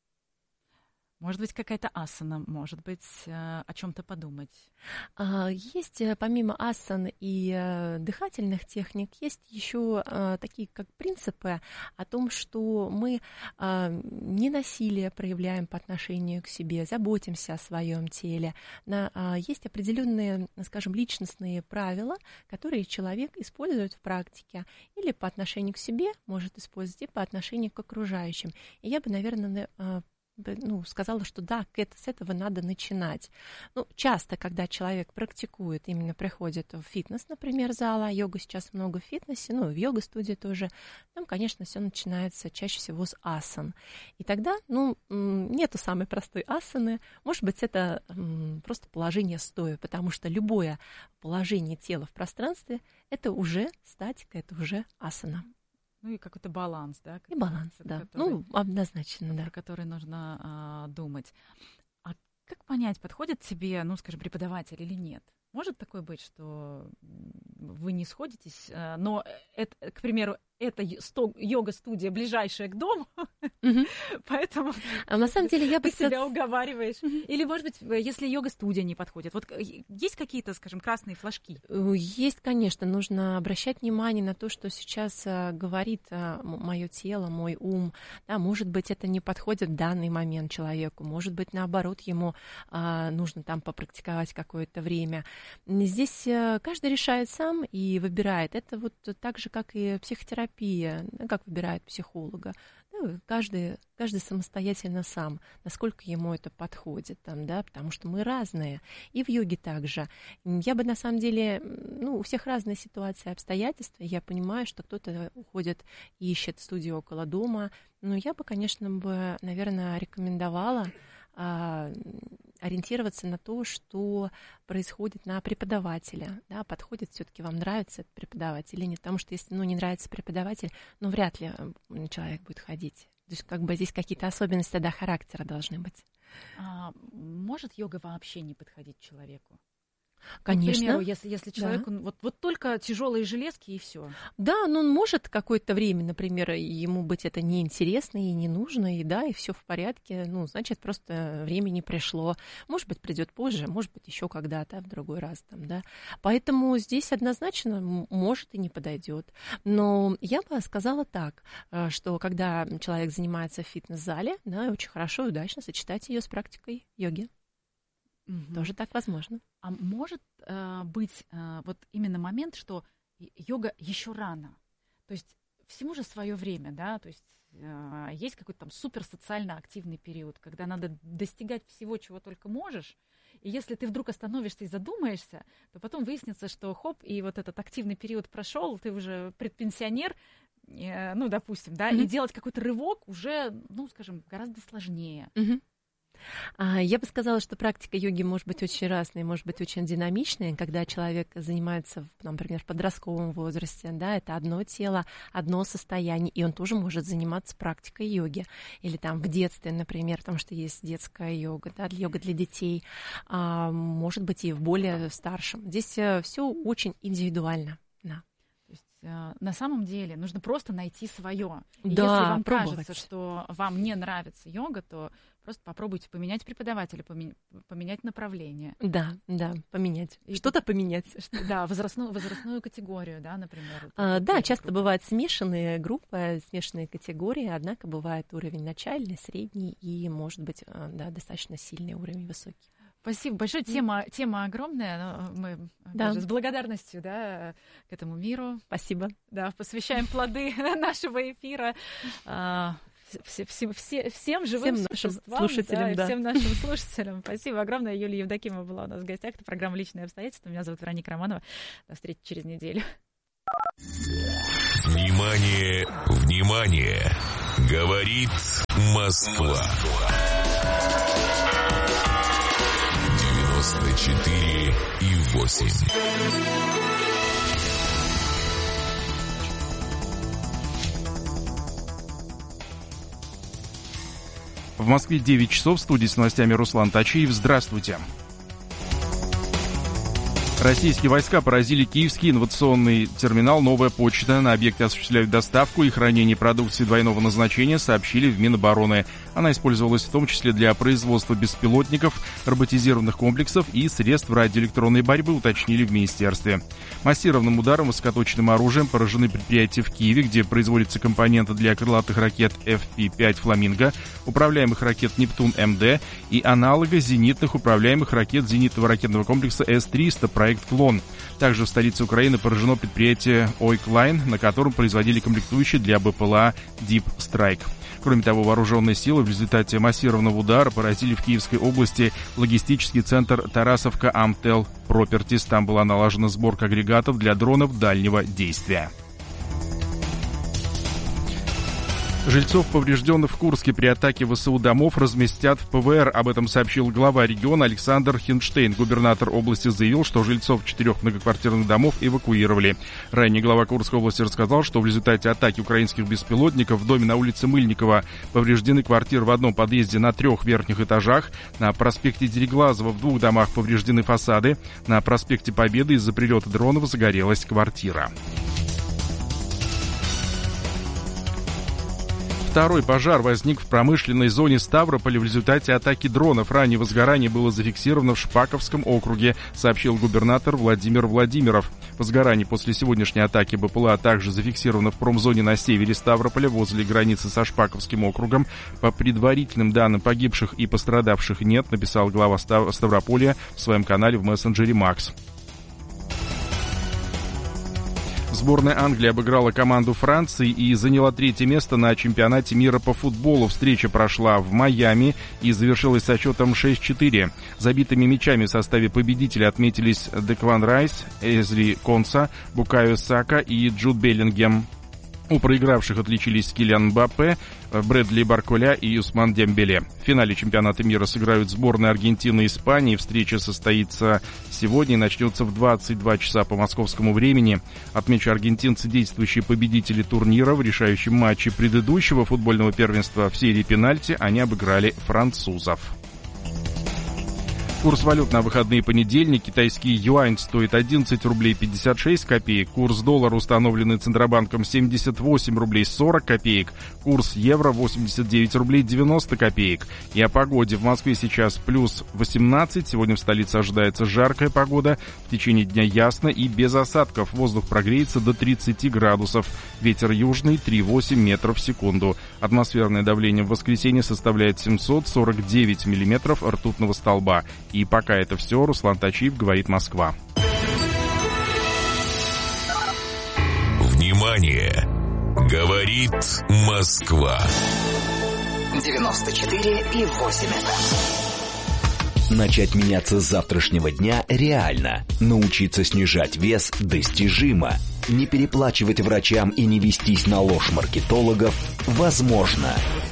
Может быть, какая-то асана, может быть, о чем-то подумать. Есть, помимо асан и дыхательных техник, есть еще такие как принципы о том, что мы не насилие проявляем по отношению к себе, заботимся о своем теле. Есть определенные, скажем, личностные правила, которые человек использует в практике или по отношению к себе может использовать, и по отношению к окружающим. И я бы, наверное, сказала, что да, с этого надо начинать. Часто, когда человек практикует, именно приходит в фитнес, например, зала, йога сейчас много в фитнесе, в йога-студии тоже, там, конечно, все начинается чаще всего с асан. И тогда, нету самой простой асаны, может быть, это просто положение стоя, потому что любое положение тела в пространстве, это уже статика, это уже асана. И какой-то баланс, да? И баланс, да. Однозначно, да. Про который нужно думать. А как понять, подходит тебе, скажем, преподаватель или нет? Может такое быть, что вы не сходитесь, но, к примеру, это йога-студия, ближайшая к дому, поэтому на самом деле я бы ты себя уговариваешь. Или, может быть, если йога-студия не подходит. Вот есть какие-то, скажем, красные флажки? Есть, конечно. Нужно обращать внимание на то, что сейчас говорит мое тело, мой ум. Да, может быть, это не подходит в данный момент человеку. Может быть, наоборот, ему нужно там попрактиковать какое-то время. Здесь каждый решает сам и выбирает. Это вот так же, как и психотерапия, как выбирает психолога. Каждый самостоятельно сам, насколько ему это подходит, потому что мы разные. И в йоге также. Я бы на самом деле, у всех разные ситуации, обстоятельства. Я понимаю, что кто-то уходит и ищет студию около дома. Но я бы, конечно, наверное, рекомендовала ориентироваться на то, что происходит на преподавателя. Да, подходит, все-таки вам нравится этот преподаватель или нет. Потому что если не нравится преподаватель, вряд ли человек будет ходить. То есть здесь какие-то особенности характера должны быть. Может йога вообще не подходить человеку? Конечно. К примеру, если человеку вот только тяжелые железки и все. Да, но он может какое-то время, например, ему быть это неинтересно и не нужно, и да, и все в порядке. Значит, просто время не пришло. Может быть, придет позже, может быть, еще когда-то, в другой раз там, да. Поэтому здесь однозначно может и не подойдет. Но я бы сказала так, что когда человек занимается в фитнес-зале, да, очень хорошо и удачно сочетать ее с практикой йоги. Тоже так возможно. А может быть вот именно момент, что йога еще рано? То есть всему же свое время, да? То есть есть какой-то там суперсоциально активный период, когда надо достигать всего, чего только можешь. И если ты вдруг остановишься и задумаешься, то потом выяснится, что хоп, и вот этот активный период прошел, ты уже предпенсионер, допустим, да, и делать какой-то рывок уже, скажем, гораздо сложнее. Я бы сказала, что практика йоги может быть очень разной, может быть очень динамичной, когда человек занимается, например, в подростковом возрасте, да, это одно тело, одно состояние, и он тоже может заниматься практикой йоги. Или там в детстве, например, потому что есть детская йога, да, йога для детей, может быть и в более старшем. Здесь все очень индивидуально, да. На самом деле нужно просто найти свое. И да, если вам пробовать. кажется, что вам не нравится йога, то просто попробуйте поменять преподавателя, поменять направление. Да, поменять. Что-то поменять. Да, возрастную категорию, да, например. Да, часто бывают смешанные группы, смешанные категории, однако бывает уровень начальный, средний и, может быть, достаточно сильный уровень высокий. Спасибо большое. Тема огромная. Мы даже с благодарностью, да, к этому миру. Спасибо. Да, посвящаем плоды нашего эфира всем живым существам, слушателям. Да. Всем нашим слушателям. Спасибо огромное. Юлия Евдокимова была у нас в гостях. Это программа «Личные обстоятельства». Меня зовут Вероника Романова. До встречи через неделю. Внимание, внимание! Говорит Москва. 94,8. В Москве 9 часов. В студии с новостями Руслан Тачиев. Здравствуйте. Российские войска поразили киевский инновационный терминал «Новая почта». На объекте осуществляют доставку и хранение продукции двойного назначения, сообщили в Минобороны. Она использовалась в том числе для производства беспилотников, роботизированных комплексов и средств радиоэлектронной борьбы, уточнили в министерстве. Массированным ударом высокоточным оружием поражены предприятия в Киеве, где производятся компоненты для крылатых ракет FP-5 «Фламинго», управляемых ракет «Нептун-МД» и аналога зенитных управляемых ракет зенитного ракетного комплекса С-300 проект «Клон». Также в столице Украины поражено предприятие «Ойклайн», на котором производили комплектующие для БПЛА «Deep Strike». Кроме того, вооруженные силы в результате массированного удара поразили в Киевской области логистический центр Тарасовка Amtel Properties. Там была налажена сборка агрегатов для дронов дальнего действия. Жильцов, поврежденных в Курске при атаке ВСУ домов, разместят в ПВР. Об этом сообщил глава региона Александр Хинштейн. Губернатор области заявил, что жильцов 4 многоквартирных домов эвакуировали. Ранее глава Курской области рассказал, что в результате атаки украинских беспилотников в доме на улице Мыльникова повреждены квартиры в одном подъезде на 3 верхних этажах. На проспекте Дереглазова в 2 домах повреждены фасады. На проспекте Победы из-за прилета дронов загорелась квартира. Второй пожар возник в промышленной зоне Ставрополя в результате атаки дронов. Ранее возгорание было зафиксировано в Шпаковском округе, сообщил губернатор Владимир Владимиров. Возгорание после сегодняшней атаки БПЛА также зафиксировано в промзоне на севере Ставрополя, возле границы со Шпаковским округом. По предварительным данным, погибших и пострадавших нет, написал глава Ставрополья в своем канале в мессенджере Макс. Сборная Англии обыграла команду Франции и заняла 3-е место на чемпионате мира по футболу. Встреча прошла в Майами и завершилась со счетом 6-4. Забитыми мячами в составе победителей отметились Декван Райс, Эзри Конса, Букайо Сака и Джуд Беллингем. У проигравших отличились Килиан Мбаппе, Брэдли Барколя и Усман Дембеле. В финале чемпионата мира сыграют сборные Аргентины и Испании. Встреча состоится сегодня и начнется в 22 часа по московскому времени. Отмечу, аргентинцы — действующие победители турнира. В решающем матче предыдущего футбольного первенства в серии пенальти они обыграли французов. В Курс валют на выходные понедельник. Китайский юань стоит 11 рублей 56 копеек. Курс доллара, установленный Центробанком, 78 рублей 40 копеек. Курс евро 89 рублей 90 копеек. И о погоде. В Москве сейчас плюс 18. Сегодня в столице ожидается жаркая погода. В течение дня ясно и без осадков. Воздух прогреется до 30 градусов. Ветер южный 3,8 метров в секунду. Атмосферное давление в воскресенье составляет 749 миллиметров ртутного столба. И пока это все. Руслан Тачиев, говорит Москва. Внимание! Говорит Москва. 94,8 FM. Начать меняться с завтрашнего дня реально. Научиться снижать вес достижимо. Не переплачивать врачам и не вестись на ложь маркетологов возможно.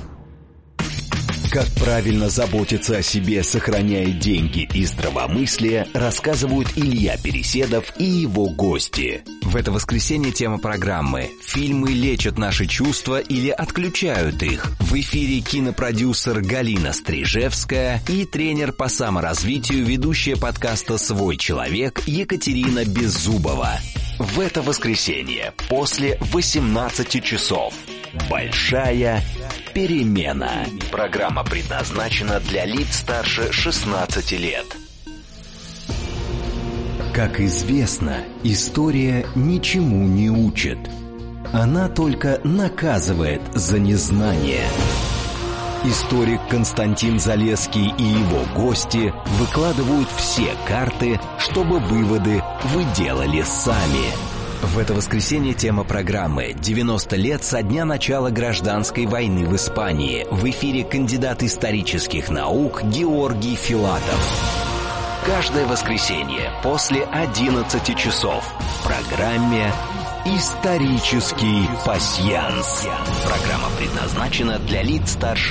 Как правильно заботиться о себе, сохраняя деньги и здравомыслие, рассказывают Илья Переседов и его гости. В это воскресенье тема программы «Фильмы лечат наши чувства или отключают их». В эфире кинопродюсер Галина Стрижевская и тренер по саморазвитию, ведущая подкаста «Свой человек» Екатерина Беззубова. В это воскресенье после 18 часов. Большая перемена. Программа предназначена для лиц старше 16 лет. Как известно, история ничему не учит. Она только наказывает за незнание. Историк Константин Залесский и его гости выкладывают все карты, чтобы выводы вы делали сами. В это воскресенье тема программы «90 лет со дня начала гражданской войны в Испании». В эфире кандидат исторических наук Георгий Филатов. Каждое воскресенье после 11 часов в программе «Исторический пасьянс». Программа предназначена для лиц старше